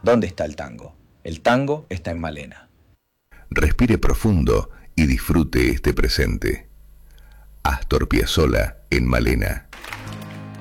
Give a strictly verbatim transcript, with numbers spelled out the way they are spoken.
¿Dónde está el tango? El tango está en Malena. Respire profundo y disfrute este presente. Astor Piazzolla en Malena.